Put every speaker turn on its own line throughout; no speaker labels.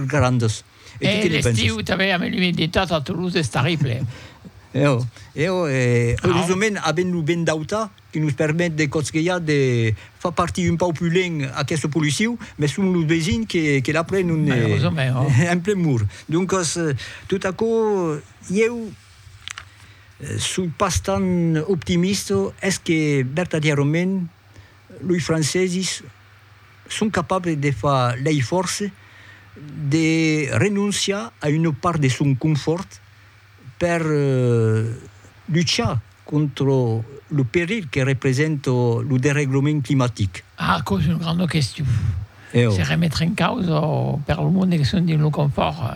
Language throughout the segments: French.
grandes.
E l'estiu també amb l'humiditat a Toulouse és terrible.
Heureusament, havent un vent d'alta que ens permet de cosquejar de fa partir un pau plus lent aquesta pol·lució, però són els veïns que la prenen en ple mur. Donc, tot això, jo soy bastant optimista, és que verdaderament els francesos són capables de fer l'esforç de renunciar a una part de son confort per luchar contre le péril que représente le dérèglement climatique.
Ah, c'est une grande question. C'est remettre en cause per le monde que sont dans le confort.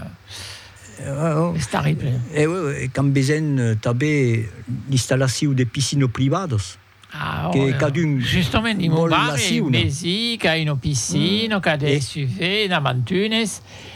C'est terrible.
Et quand besoin també l'installation de piscines privades.
Justement, in Mubare, in Bézic, il y a une piscine, il y a des SUV, des mantunes,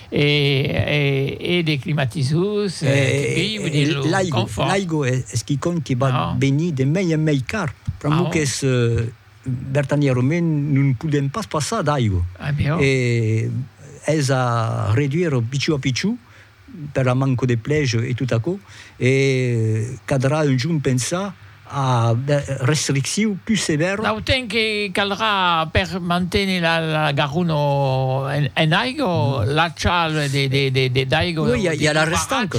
et des climatiseurs qui vivent dans le confort.
L'aigua és quelqu'un qui va venir de mai en mai car. Però que és, verdaderament, no podem pas passar d'aigua. I és a reduire pitjor a pitjor per la manca de plage i tot això. I caldrà un jour pensar a restriccions plus sévères.
L'autant que caldrà per mantenir la Garonne en aigua, la chale d'aigua.
Oui, il y a la restante.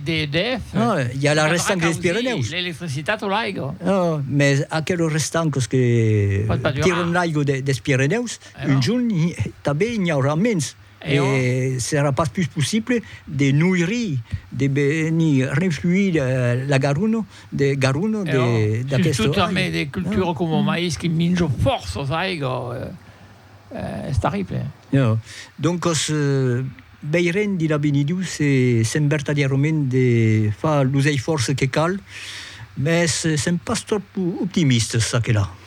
Il y a la restante des Pyrénées.
L'électricité ou l'aigua.
Mais à quelle restante que tiren l'aigua des Pyrénées, un jour, també hi haurà menys. Et sera pas plus possible de nourrir, de venir refluer la Garonne,
d'aquesta. Surtout també de cultures com el maïs qui menja força d'aigua. És terrible.
Donc, veurem de la venidor sem verdaderament de fer els esforços que cal, mais sem pas trop optimistes, ça que là.